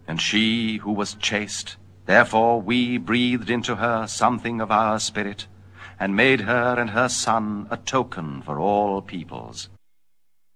And she who was chaste, therefore we breathed into her something of our spirit, and made her and her son a token for all peoples.